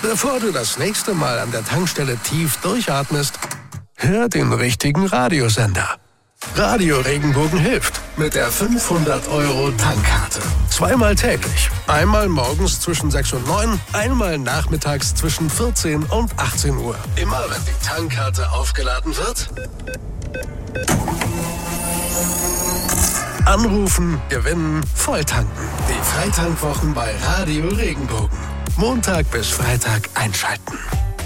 Bevor du das nächste Mal an der Tankstelle tief durchatmest, hör den richtigen Radiosender. Radio Regenbogen hilft mit der 500-Euro-Tankkarte. Zweimal täglich. Einmal morgens zwischen 6 und 9, einmal nachmittags zwischen 14 und 18 Uhr. Immer wenn die Tankkarte aufgeladen wird, anrufen, gewinnen, volltanken. Die Freitankwwochen bei Radio Regenbogen. Montag bis Freitag einschalten.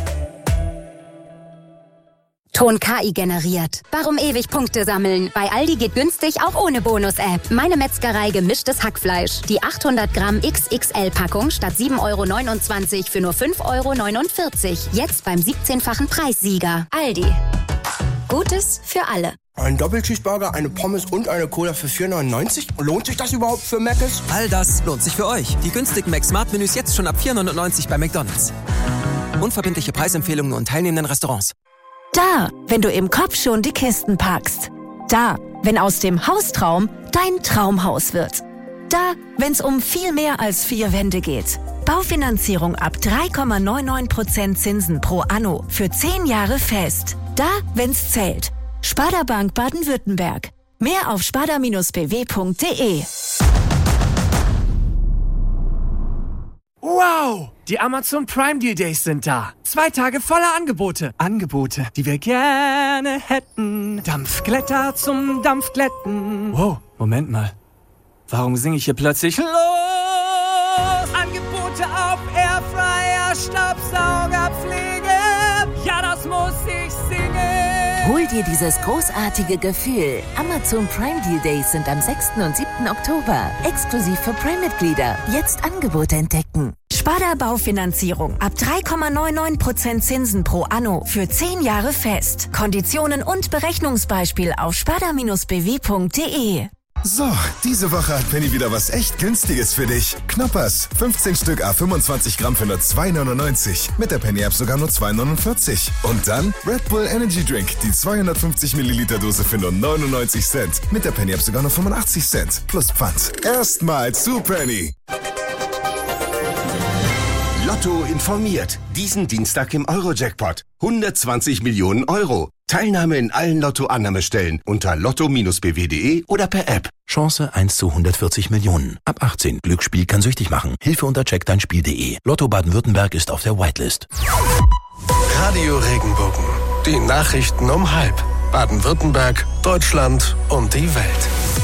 Ton KI generiert. Warum ewig Punkte sammeln? Bei Aldi geht günstig auch ohne Bonus-App. Meine Metzgerei gemischtes Hackfleisch. Die 800 Gramm XXL-Packung statt 7,29 € für nur 5,49 €. Jetzt beim 17-fachen Preissieger. Aldi. Gutes für alle. Ein Doppelcheeseburger, eine Pommes und eine Cola für 4,99 €? Lohnt sich das überhaupt für Mc's? All das lohnt sich für euch. Die günstigen Mac-Smart-Menüs jetzt schon ab 4,99 € bei McDonald's. Unverbindliche Preisempfehlungen und teilnehmenden Restaurants. Da, wenn du im Kopf schon die Kisten packst. Da, wenn aus dem Haustraum dein Traumhaus wird. Da, wenn es um viel mehr als 4 Wände geht. Baufinanzierung ab 3,99% Zinsen pro Anno für 10 Jahre fest. Da, wenn's zählt. Sparda Bank Baden-Württemberg. Mehr auf sparda-bw.de. Wow! Die Amazon Prime Deal Days sind da. 2 Tage voller Angebote. Angebote, die wir gerne hätten. Dampfglätter zum Dampfglätten. Wow, Moment mal. Warum singe ich hier plötzlich los? Angebote auf Airfryer, Staubsaugerpflege. Ja, das muss ich singen. Hol dir dieses großartige Gefühl. Amazon Prime Deal Days sind am 6. und 7. Oktober. Exklusiv für Prime-Mitglieder. Jetzt Angebote entdecken. Sparda Baufinanzierung ab 3,99% Zinsen pro Anno für 10 Jahre fest. Konditionen und Berechnungsbeispiel auf sparda-bw.de. So, diese Woche hat Penny wieder was echt Günstiges für dich. Knoppers, 15 Stück à 25 Gramm für nur 2,99. Mit der Penny-App sogar nur 2,49. Und dann Red Bull Energy Drink, die 250 Milliliter Dose für nur 99 Cent. Mit der Penny-App sogar nur 85 Cent. Plus Pfand. Erstmal zu Penny. Lotto informiert. Diesen Dienstag im Euro-Jackpot. 120 Millionen Euro. Teilnahme in allen Lotto-Annahmestellen unter lotto-bw.de oder per App. Chance 1 zu 140 Millionen. Ab 18. Glücksspiel kann süchtig machen. Hilfe unter checkdeinspiel.de. Lotto Baden-Württemberg ist auf der Whitelist. Radio Regenbogen. Die Nachrichten um 12:30. Baden-Württemberg, Deutschland und die Welt.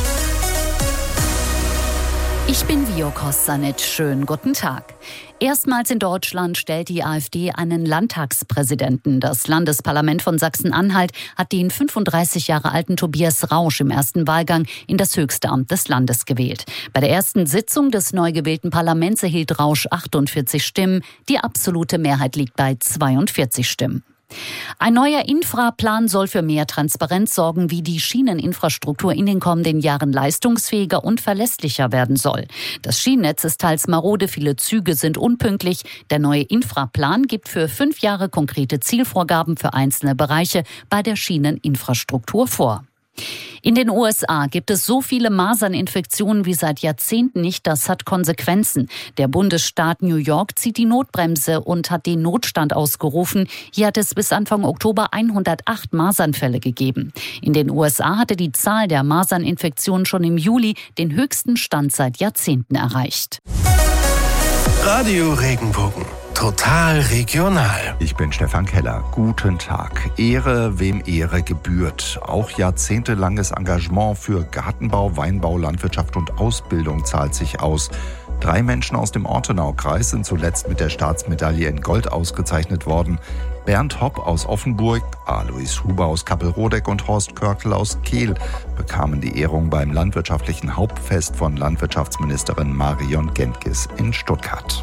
Ich bin Vio Kostanic. Schönen guten Tag. Erstmals in Deutschland stellt die AfD einen Landtagspräsidenten. Das Landesparlament von Sachsen-Anhalt hat den 35 Jahre alten Tobias Rausch im ersten Wahlgang in das höchste Amt des Landes gewählt. Bei der ersten Sitzung des neu gewählten Parlaments erhielt Rausch 48 Stimmen. Die absolute Mehrheit liegt bei 42 Stimmen. Ein neuer Infraplan soll für mehr Transparenz sorgen, wie die Schieneninfrastruktur in den kommenden Jahren leistungsfähiger und verlässlicher werden soll. Das Schienennetz ist teils marode, viele Züge sind unpünktlich. Der neue Infraplan gibt für 5 Jahre konkrete Zielvorgaben für einzelne Bereiche bei der Schieneninfrastruktur vor. In den USA gibt es so viele Maserninfektionen wie seit Jahrzehnten nicht. Das hat Konsequenzen. Der Bundesstaat New York zieht die Notbremse und hat den Notstand ausgerufen. Hier hat es bis Anfang Oktober 108 Masernfälle gegeben. In den USA hatte die Zahl der Maserninfektionen schon im Juli den höchsten Stand seit Jahrzehnten erreicht. Radio Regenbogen. Total regional. Ich bin Stefan Keller. Guten Tag. Ehre, wem Ehre gebührt. Auch jahrzehntelanges Engagement für Gartenbau, Weinbau, Landwirtschaft und Ausbildung zahlt sich aus. 3 Menschen aus dem Ortenaukreis sind zuletzt mit der Staatsmedaille in Gold ausgezeichnet worden. Bernd Hopp aus Offenburg, Alois Huber aus Kappelrodeck und Horst Körkel aus Kehl bekamen die Ehrung beim landwirtschaftlichen Hauptfest von Landwirtschaftsministerin Marion Gentges in Stuttgart.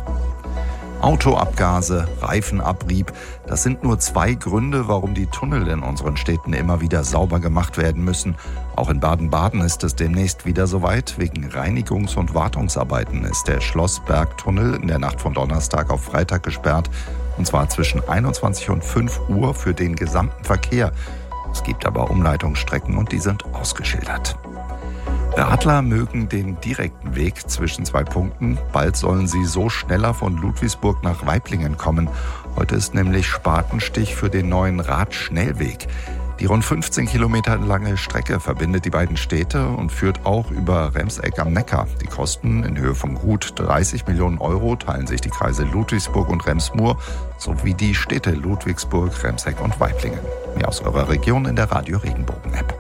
Autoabgase, Reifenabrieb, das sind nur 2 Gründe, warum die Tunnel in unseren Städten immer wieder sauber gemacht werden müssen. Auch in Baden-Baden ist es demnächst wieder soweit. Wegen Reinigungs- und Wartungsarbeiten ist der Schlossbergtunnel in der Nacht von Donnerstag auf Freitag gesperrt. Und zwar zwischen 21 und 5 Uhr für den gesamten Verkehr. Es gibt aber Umleitungsstrecken und die sind ausgeschildert. Radler mögen den direkten Weg zwischen 2 Punkten. Bald sollen sie so schneller von Ludwigsburg nach Waiblingen kommen. Heute ist nämlich Spatenstich für den neuen Radschnellweg. Die rund 15 Kilometer lange Strecke verbindet die beiden Städte und führt auch über Remseck am Neckar. Die Kosten in Höhe von gut 30 Millionen Euro teilen sich die Kreise Ludwigsburg und Rems-Murr sowie die Städte Ludwigsburg, Remseck und Waiblingen. Mehr aus eurer Region in der Radio Regenbogen App.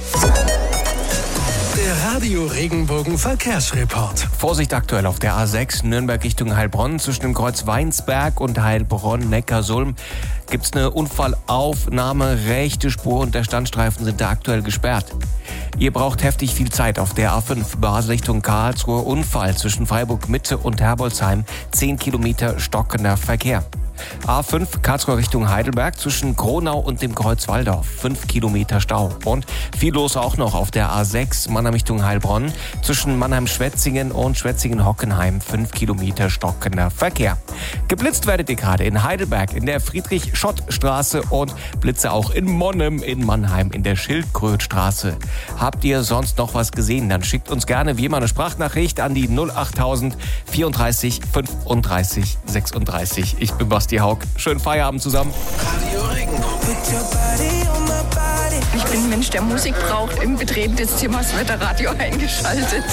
Der Radio Regenbogen Verkehrsreport. Vorsicht aktuell auf der A6 Nürnberg Richtung Heilbronn. Zwischen dem Kreuz Weinsberg und Heilbronn-Neckarsulm gibt's eine Unfallaufnahme. Rechte Spur und der Standstreifen sind da aktuell gesperrt. Ihr braucht heftig viel Zeit auf der A5 Basel Richtung Karlsruhe. Unfall zwischen Freiburg Mitte und Herbolzheim. 10 Kilometer stockender Verkehr. A5 Karlsruhe Richtung Heidelberg zwischen Kronau und dem Kreuz Walldorf. 5 Kilometer Stau. Und viel los auch noch auf der A6 Mannheim Richtung Heilbronn zwischen Mannheim-Schwetzingen und Schwetzingen-Hockenheim. 5 Kilometer stockender Verkehr. Geblitzt werdet ihr gerade in Heidelberg in der Friedrich-Schott-Straße und Blitze auch in Monnem in Mannheim in der Schildkrötstraße. Habt ihr sonst noch was gesehen? Dann schickt uns gerne wie immer eine Sprachnachricht an die 08000 34 35 36. Ich bin Basti Haug. Schönen Feierabend zusammen. Radio Regenbogen. Ich bin ein Mensch, der Musik braucht. Im Betreten des Zimmers wird der Radio eingeschaltet.